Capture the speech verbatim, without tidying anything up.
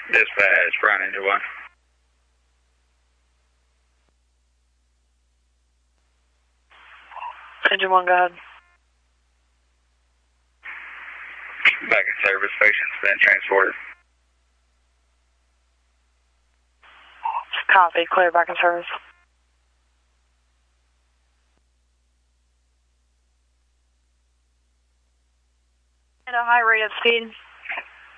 Dispatch, front engine one. Engine one, go ahead. Back in service, patient's been transported. Copy, clear back in service. At a high rate of speed.